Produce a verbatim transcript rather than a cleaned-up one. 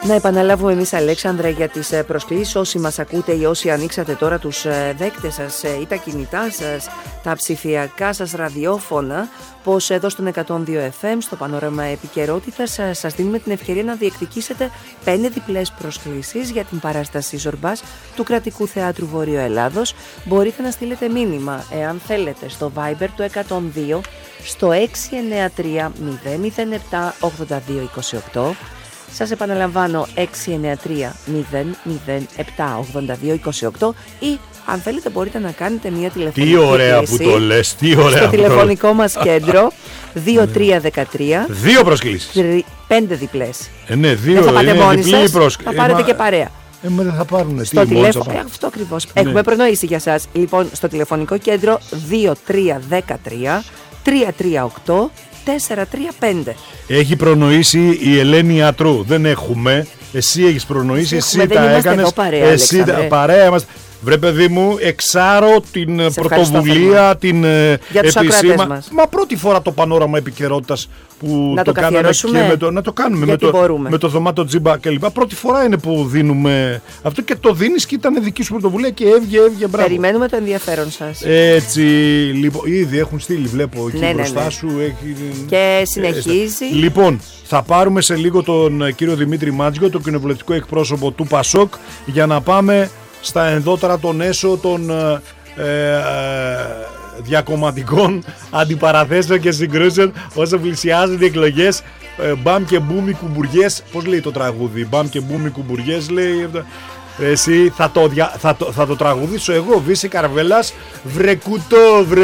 Να επαναλάβουμε εμείς, Αλέξανδρα, για τις προσκλήσεις. Όσοι μας ακούτε ή όσοι ανοίξατε τώρα τους δέκτες σας ή τα κινητά σας, τα ψηφιακά σας ραδιόφωνα, πως εδώ στον εκατόν δύο εφ εμ, στο Πανόραμα Επικαιρότητας, σας δίνουμε την ευκαιρία να διεκδικήσετε πέντε διπλές προσκλήσεις για την παράσταση Ζορμπάς του Κρατικού Θεάτρου Βόρειο Ελλάδος. Μπορείτε να στείλετε μήνυμα, εάν θέλετε, στο Viber του εκατόν δύο, στο έξι εννέα τρία μηδέν μηδέν επτά ογδόντα δύο είκοσι οκτώ. Σας επαναλαμβάνω, έξι εννέα τρία μηδέν μηδέν επτά ογδόντα δύο είκοσι οκτώ, ή αν θέλετε μπορείτε να κάνετε μια τηλεφωνική. Τι ωραία που το λες, τι ωραία. Στο τηλεφωνικό μας κέντρο δύο τρία ένα τρία. Δύο προσκλήσεις. Πέντε διπλές. Ε, ναι, δύο. Δεν θα πάτε μόνοι σας, προσκλ... θα πάρετε ε, και παρέα. Ε, μα δεν θα πάρουν. Στο τηλέφωνο. Ε, αυτό ακριβώς. Ναι. Έχουμε προνοήσει για σας. Λοιπόν, στο τηλεφωνικό κέντρο δύο τρία ένα τρία τρία τρία οκτώ τέσσερα τρία πέντε. Έχει προνοήσει η Ελένη Ατρού. Δεν έχουμε. Εσύ έχεις προνοήσει, εσύ, εσύ τα έκανες. Παρέα, εσύ τα παρέα είμαστε. Βρε παιδί μου, εξάρω την σε πρωτοβουλία, την επίσημα. Μα πρώτη φορά το Πανόραμα Επικαιρότητας που να το, το κάναμε και με το, να το κάνουμε με το, με το Δωμάτιο Τζίμπα κλπ. Πρώτη φορά είναι που δίνουμε αυτό και το δίνεις και ήταν δική σου πρωτοβουλία και έβγε, έβγε, μπράβο. Περιμένουμε το ενδιαφέρον σας. Έτσι, λοιπόν, ήδη έχουν στείλει, βλέπω εκεί ναι, μπροστά ναι, ναι. σου. Έχει... Και συνεχίζει. Ε, λοιπόν, θα πάρουμε σε λίγο τον κύριο Δημήτρη Μάτζιο, τον κοινοβουλευτικό εκπρόσωπο του Πασόκ, για να πάμε στα ενδότερα των έσω των ε, ε, διακομματικών αντιπαραθέσεων και συγκρούσεων όσο πλησιάζουν οι εκλογές. ε, μπαμ και μπούμι κουμπουριές. Πώς λέει το τραγούδι? Μπαμ και μπούμι κουμπουριές λέει. Εσύ θα το, θα το, θα το τραγουδήσω εγώ, Βύση Καρβέλας. Βρε κουτό, βρε